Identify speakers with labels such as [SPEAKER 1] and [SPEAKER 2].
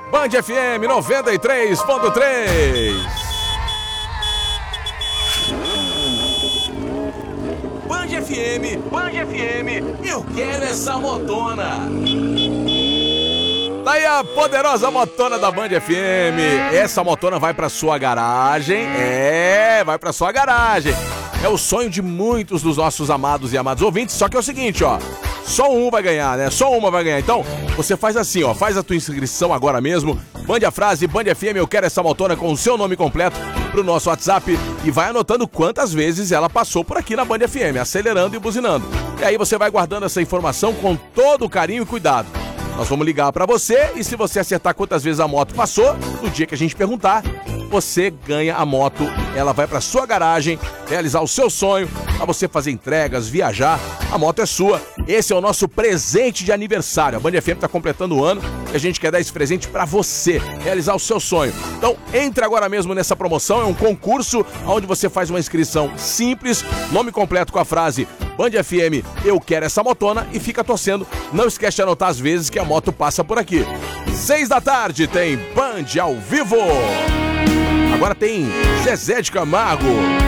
[SPEAKER 1] Band FM 93.3. Band FM, eu quero essa motona. Daí a poderosa motona da Band FM. Essa motona vai pra sua garagem. Vai pra sua garagem. É o sonho de muitos dos nossos amados e amados ouvintes. Só que é o seguinte, ó. Só um vai ganhar, né? Só uma vai ganhar. Então, você faz assim, ó. Faz a tua inscrição agora mesmo. Mande a frase Band FM, eu quero essa motona com o seu nome completo pro nosso WhatsApp e vai anotando quantas vezes ela passou por aqui na Band FM, acelerando e buzinando. E aí você vai guardando essa informação com todo o carinho e cuidado. Nós vamos ligar pra você e se você acertar quantas vezes a moto passou, no dia que a gente perguntar, você ganha a moto. Ela vai pra sua garagem, realizar o seu sonho, pra você fazer entregas, viajar. A moto é sua. Esse é o nosso presente de aniversário. A Band FM tá completando o ano e a gente quer dar esse presente pra você, realizar o seu sonho. Então, entre agora mesmo nessa promoção. É um concurso onde você faz uma inscrição simples, nome completo com a frase Band FM, eu quero essa motona e fica torcendo. Não esquece de anotar as vezes que a moto passa por aqui. 6 da tarde tem Band ao vivo. Agora tem Zezé de Camargo.